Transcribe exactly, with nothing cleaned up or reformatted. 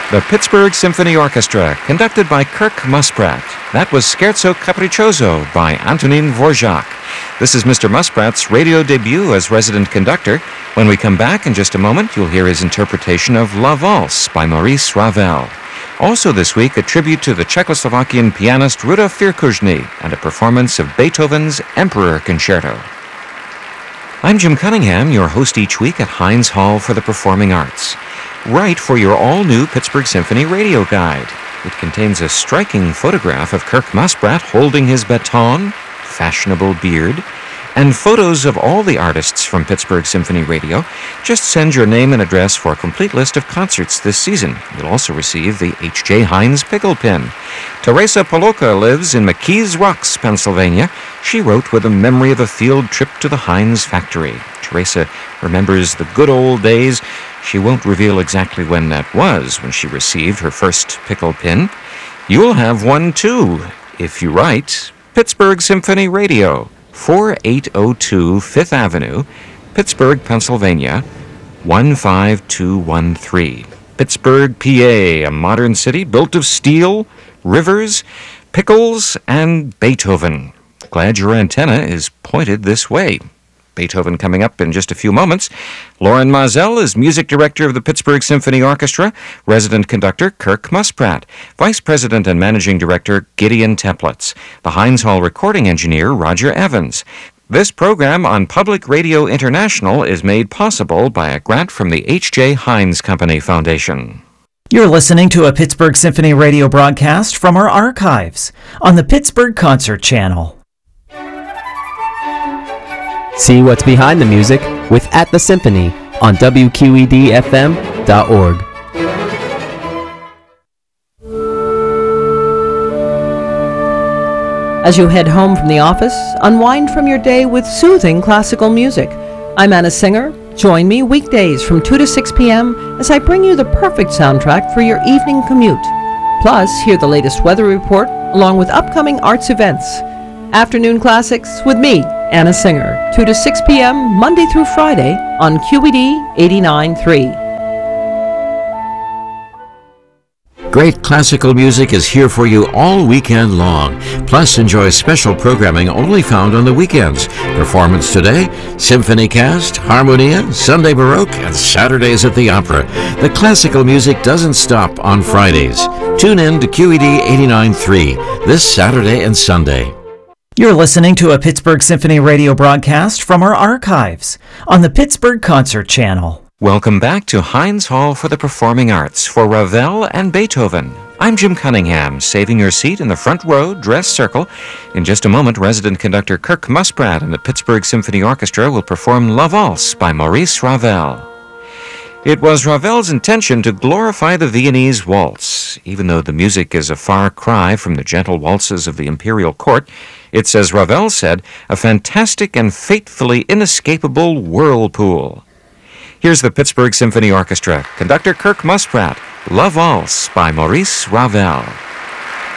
The Pittsburgh Symphony Orchestra, conducted by Kirk Musprat. That was Scherzo Capriccioso by Antonin Dvorak. This is Mister Musprat's radio debut as resident conductor. When we come back in just a moment, you'll hear his interpretation of La Valse by Maurice Ravel. Also this week, a tribute to the Czechoslovakian pianist Rudolf Firkužny and a performance of Beethoven's Emperor Concerto. I'm Jim Cunningham, your host each week at Heinz Hall for the Performing Arts. Write for your all-new Pittsburgh Symphony Radio Guide. It contains a striking photograph of Kirk Musprat holding his baton, fashionable beard, and photos of all the artists from Pittsburgh Symphony Radio. Just send your name and address for a complete list of concerts this season. You'll also receive the H J Heinz Pickle Pin. Teresa Poloka lives in McKees Rocks, Pennsylvania. She wrote with a memory of a field trip to the Heinz factory. Teresa remembers the good old days. She won't reveal exactly when that was, when she received her first pickle pin. You'll have one, too, if you write Pittsburgh Symphony Radio, forty-eight oh two Fifth Avenue, Pittsburgh, Pennsylvania, one five two one three. Pittsburgh, P A, a modern city built of steel, rivers, pickles, and Beethoven. Glad your antenna is pointed this way. Beethoven coming up in just a few moments. Lauren Mazel is music director of the Pittsburgh Symphony Orchestra, resident conductor Kirk Musprat, vice president and managing director Gideon Teplitz, the Heinz Hall recording engineer Roger Evans. This program on Public Radio International is made possible by a grant from the H J Heinz Company Foundation. You're listening to a Pittsburgh Symphony Radio broadcast from our archives on the Pittsburgh Concert Channel. See what's behind the music with At the Symphony on W Q E D F M dot org. As you head home from the office, unwind from your day with soothing classical music. I'm Anna Singer. Join me weekdays from two to six p.m. as I bring you the perfect soundtrack for your evening commute. Plus, hear the latest weather report along with upcoming arts events. Afternoon Classics with me, Anna Singer, two to six p.m. Monday through Friday on Q E D eighty-nine point three. Great classical music is here for you all weekend long. Plus, enjoy special programming only found on the weekends. Performance today, Symphony Cast, Harmonia, Sunday Baroque, and Saturdays at the Opera. The classical music doesn't stop on Fridays. Tune in to Q E D eighty-nine point three this Saturday and Sunday. You're listening to a Pittsburgh Symphony Radio broadcast from our archives on the Pittsburgh Concert Channel. Welcome back to Heinz Hall for the Performing Arts for Ravel and Beethoven. I'm Jim Cunningham, saving your seat in the front row, dress circle. In just a moment, resident conductor Kirk Musprat and the Pittsburgh Symphony Orchestra will perform La Valse by Maurice Ravel. It was Ravel's intention to glorify the Viennese waltz. Even though the music is a far cry from the gentle waltzes of the imperial court, it's, as Ravel said, a fantastic and fatefully inescapable whirlpool. Here's the Pittsburgh Symphony Orchestra, conductor Kirk Musprat, La Valse by Maurice Ravel.